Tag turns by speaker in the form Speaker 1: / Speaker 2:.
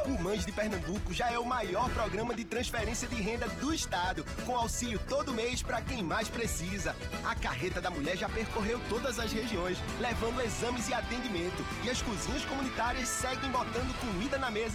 Speaker 1: O Mães de Pernambuco já é o maior programa de transferência de renda do estado, com auxílio todo mês para quem mais precisa. A Carreta da Mulher já percorreu todas as regiões, levando exames e atendimento. E as cozinhas comunitárias seguem botando comida na mesa